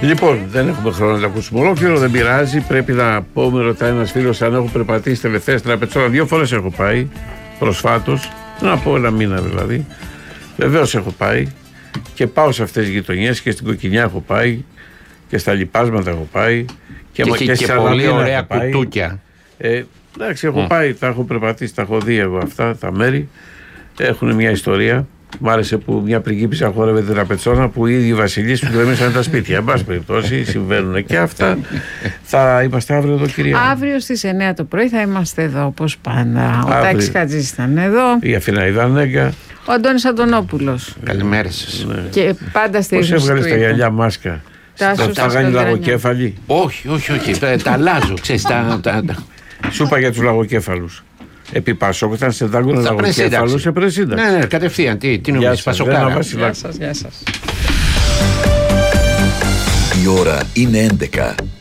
Λοιπόν, δεν έχουμε χρόνο να τα ακούσουμε ολόκληρο, δεν πειράζει. Πρέπει να πω, με ρωτάει ένας φίλος αν έχω περπατήσει τελευταία στην Τραπετσόνα. 2 φορές έχω πάει προσφάτως. Να πω 1 μήνα δηλαδή. Βεβαίως έχω πάει και πάω σε αυτές τις γειτονιές και στην Κοκκινιά έχω πάει και στα Λιπάσματα έχω πάει. Και πολύ ωραία κουτούκια. Εντάξει, έχω πάει, τα έχω περπατήσει, τα έχω δει εγώ αυτά τα μέρη. Έχουν μια ιστορία. Μ' άρεσε που μια πριγκίπισσα χόρευε την Τραπετσόνα που οι ίδιοι οι βασιλείς που γκρεμίσαν τα σπίτια. Εν πάση περιπτώσει, συμβαίνουν και αυτά. Θα είμαστε αύριο εδώ, κυρία. Αύριο στις 9 το πρωί θα είμαστε εδώ όπως πάντα. Ο Τάκης Χατζής ήταν εδώ. Η Αθηναίδα Νέγκα. Ο Αντώνης Αντωνόπουλος. Καλημέρα σας. Ναι. Και πάντα στη Πώς έβγαλες τα γυαλιά μάσκα? Θα κάνει λαγοκέφαλοι? Όχι. Τα αλλάζω. Σου είπα για τους λαγοκέφαλους. Επί Πασόκ ήταν σε δάγκωνα λαγοκέφαλους σε Πρεσίνταξη. Ναι, κατευθείαν. Τι νομίζεις, Πασοκάρα? Γεια σας. Η ώρα είναι 11.